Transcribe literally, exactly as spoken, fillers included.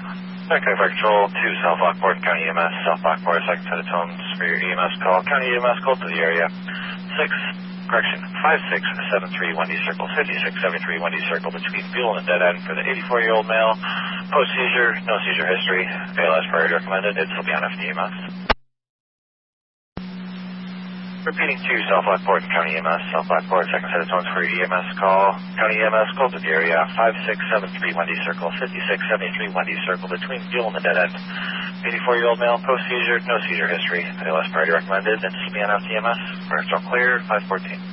Okay, Fire Control to South Lockport, County E M S, South Lockport, second set of tones for your E M S call. County E M S call to the area. Six, correction, five six seven three Wendy Circle, fifty-six seventy-three Wendy Circle between fuel and dead end for the eighty-four-year-old male. Post-seizure, no seizure history. A L S priority recommended. It's will be on F D E M S. Repeating to South Lockport and County E M S, South Lockport, second set of tones for your E M S call. County E M S call to the area. five six seven three Wendy Circle, fifty-six seventy-three Wendy Circle between fuel and the dead end. eighty-four-year-old male, post-seizure, no seizure history. A L S priority recommended. It's will be on F D E M S. First all clear, five fourteen.